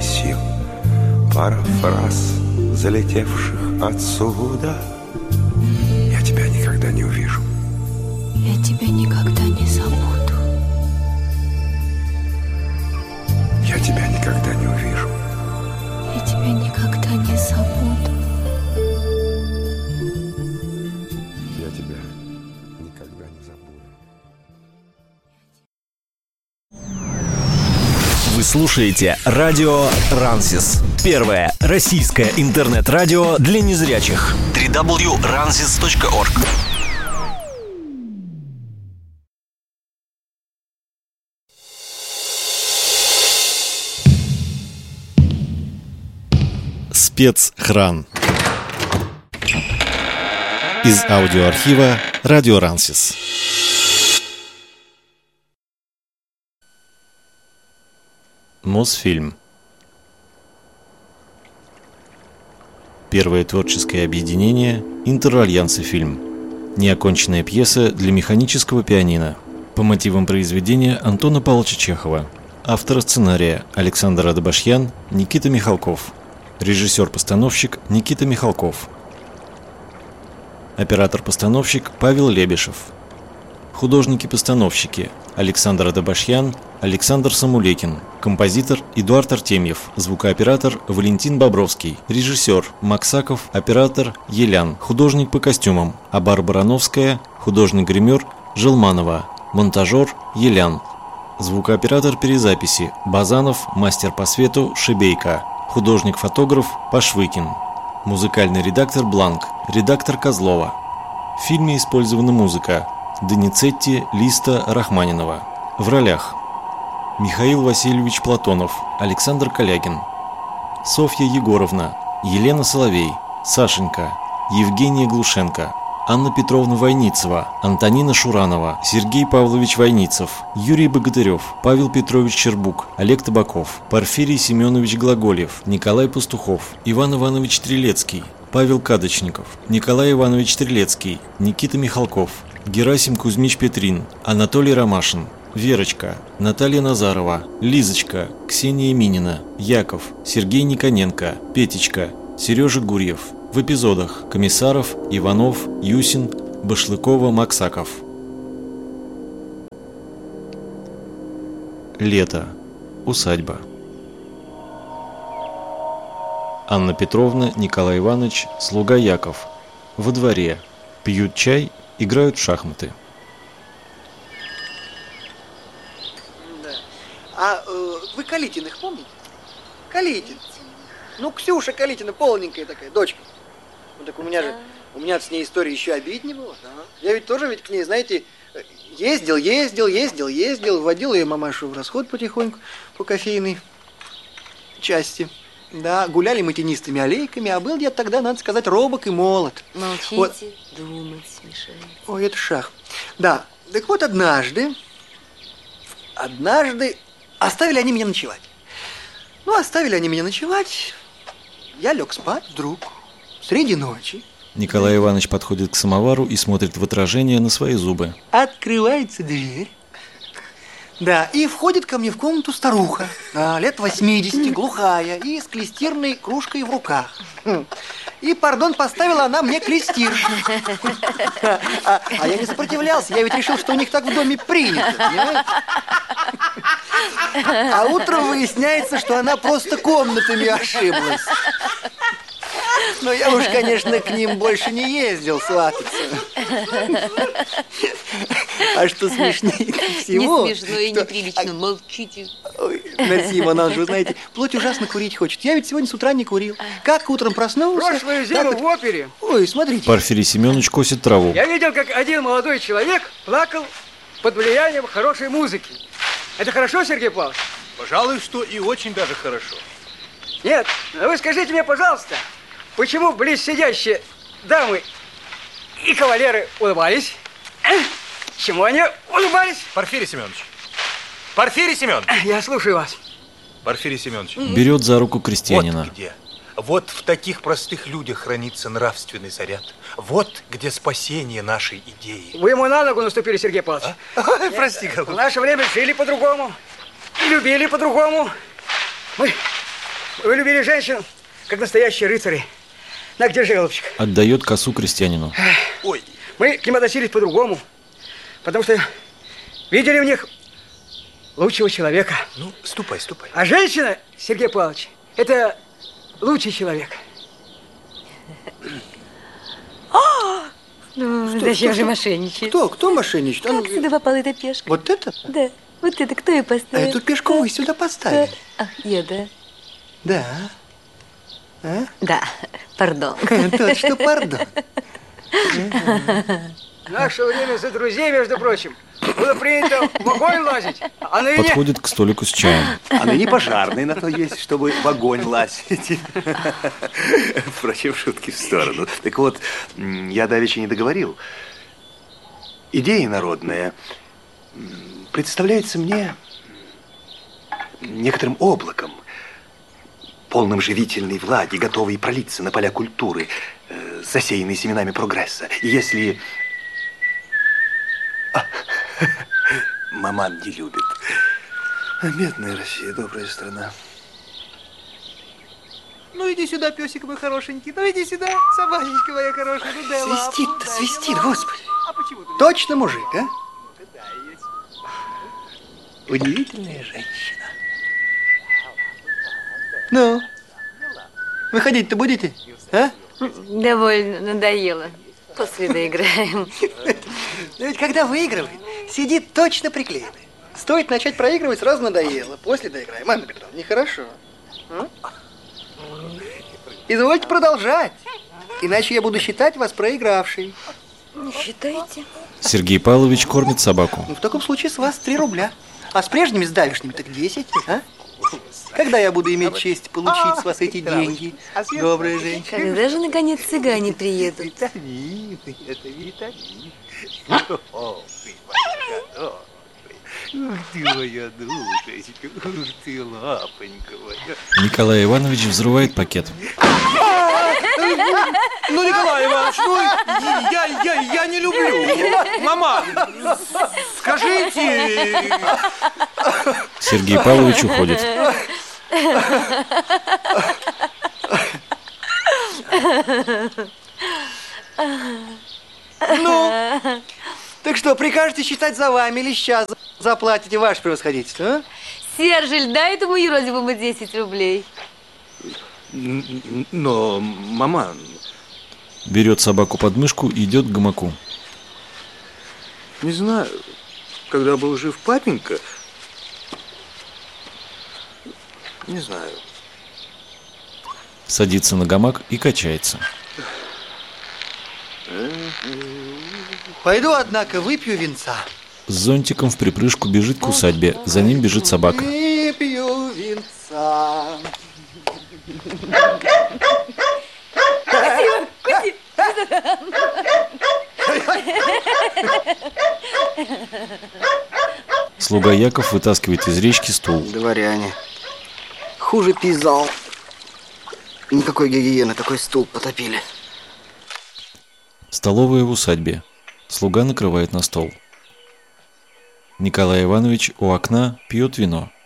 сил. Пара фраз, залетевших отсюда. Я тебя никогда не увижу. Я тебя никогда не забуду. Я тебя никогда не увижу. Я тебя никогда не забуду. Я тебя никогда не забуду. Вы слушаете радио Рансис. Первое российское интернет-радио для незрячих. www.ransis.org. Спецхран. Из аудиоархива радио Рансис. Мосфильм. Первое творческое объединение «Интеральянсы фильм». Неоконченная пьеса для механического пианино. По мотивам произведения Антона Павловича Чехова. Автор сценария Александр Адабашьян, Никита Михалков. Режиссер-постановщик Никита Михалков. Оператор-постановщик Павел Лебешев. Художники-постановщики Александр Адабашьян, Александр Самулекин. Композитор Эдуард Артемьев. Звукооператор Валентин Бобровский. Режиссер Максаков. Оператор Елян. Художник по костюмам Абар Барановская. Художник-гример Желманова. Монтажер Елян. Звукооператор перезаписи Базанов. Мастер по свету Шебейко. Художник-фотограф Пашвыкин. Музыкальный редактор Бланк. Редактор Козлова. В фильме использована музыка Доницетти, Листа, Рахманинова. В ролях: Михаил Васильевич Платонов, Александр Калягин, Софья Егоровна, Елена Соловей, Сашенька, Евгения Глушенко, Анна Петровна Войницева, Антонина Шуранова, Сергей Павлович Войницев, Юрий Богатырев, Павел Петрович Чербук, Олег Табаков, Порфирий Семенович Глаголев, Николай Пастухов, Иван Иванович Трилецкий, Павел Кадочников, Николай Иванович Трилецкий, Никита Михалков, Герасим Кузьмич Петрин, Анатолий Ромашин, Верочка, Наталья Назарова, Лизочка, Ксения Минина, Яков, Сергей Никоненко, Петечка, Сережа Гурьев. В эпизодах: Комиссаров, Иванов, Юсин, Башлыкова, Максаков. Лето. Усадьба. Анна Петровна, Николай Иванович, слуга Яков. Во дворе. Пьют чай, играют в шахматы. А вы Калитиных помните? Калитин. Ну, Ксюша Калитина, полненькая такая, дочка. Ну, так у меня с ней история еще обиднее была. Да. Я ведь тоже к ней, знаете, ездил, вводил ее мамашу в расход потихоньку по кофейной части. Да, гуляли мы тенистыми аллейками, а был я тогда, надо сказать, робок и молод. Молчите, вот. Думать мешаете. Ой, это шах. Да, так вот однажды оставили они меня ночевать. Ну, оставили они меня ночевать, я лег спать вдруг, среди ночи. Николай Иванович подходит к самовару и смотрит в отражение на свои зубы. Открывается дверь. Да, и входит ко мне в комнату старуха, лет 80, глухая, и с клестирной кружкой в руках. И, пардон, поставила она мне клестир. А я не сопротивлялся, я ведь решил, что у них так в доме принято, понимаете? А утром выясняется, что она просто комнатами ошиблась. Но я уж, конечно, к ним больше не ездил свататься. А что смешнее всего... Не смешно и неприлично, молчите. Ой, Мерси, Ивановна, вы знаете, плоть ужасно курить хочет. Я ведь сегодня с утра не курил. Как утром проснулся... Прошлую зиму в опере. Ой, смотрите. Порфирий Семенович косит траву. Я видел, как один молодой человек плакал под влиянием хорошей музыки. Это хорошо, Сергей Павлович? Пожалуй, что и очень даже хорошо. Нет, вы скажите мне, пожалуйста, почему близ сидящие дамы и кавалеры улыбались? Чему они улыбались? Порфирий Семенович. Порфирий Семенович. Я слушаю вас. Порфирий Семенович. Берет за руку крестьянина. Вот где. Вот в таких простых людях хранится нравственный заряд. Вот где спасение нашей идеи. Вы ему на ногу наступили, Сергей Павлович. Прости, голубчик. В наше время жили по-другому, любили по-другому. Мы Вы любили женщин, как настоящие рыцари. На, держи, голубчик. Отдает косу крестьянину. Ой. Мы к ним относились по-другому, потому что видели в них лучшего человека. Ну, ступай, ступай. А женщина, Сергей Павлович, это лучший человек. Ну, зачем же мошенничать? Кто мошенничает? Как сюда попала эта пешка? Вот это? Да, вот это кто ее поставил? А эту пешку вы сюда поставили? Ах, я, да. Да. А? Да, пардон. Точно, пардон. В наше время за друзей, между прочим, было принято в огонь лазить, а ныне... Подходит к столику с чаем. А ныне пожарный на то есть, чтобы в огонь лазить. Впрочем, шутки в сторону. Так вот, я давеча не договорил. Идея народная представляется мне некоторым облаком, полным живительной влаги, готовой пролиться на поля культуры, засеянной семенами прогресса. И если... Маман не любит. Бедная Россия, добрая страна. Ну иди сюда, песик мой хорошенький. Ну иди сюда, собачечка моя хорошая. Ну дай лапу. Свистит-то, свистит, господи. А почему ты... Точно мужик, а? Удивительная женщина. Ну, выходить-то будете, а? Довольно надоело. После доиграем. Но ведь когда выигрывает, сидит точно приклеенный. Стоит начать проигрывать, сразу надоело. После доиграем. Анна Петровна, нехорошо. Извольте продолжать. Иначе я буду считать вас проигравшей. Не считайте. Сергей Павлович кормит собаку. Ну, в таком случае с вас 3 рубля. А с прежними, с давешними, так 10, а? Когда я буду иметь честь получить с вас эти деньги, добрая женщина? Когда же, наконец, цыгане приедут? Витамины, это витамины. Ух ты, моя душечка, ух ты, лапонька моя. Николай Иванович взрывает пакет. Ну, Николай Иванович, ну, я не люблю. Мама, скажите... Сергей Павлович уходит. Ну, так что, прикажете считать за вами или сейчас заплатите ваше превосходительство, а? Сержель, дай этому юродивому 10 рублей. Но, мама... Берет собаку под мышку и идет к гамаку. Не знаю, когда был жив папенька... Не знаю. Садится на гамак и качается. Пойду, однако, выпью винца. С зонтиком в припрыжку бежит к усадьбе. За ним бежит собака. Выпью винца. Слуга Яков вытаскивает из речки стул. Дворяне. Хуже пизал. Никакой гигиены, такой стул потопили. Столовая в усадьбе. Слуга накрывает на стол. Николай Иванович у окна пьет вино.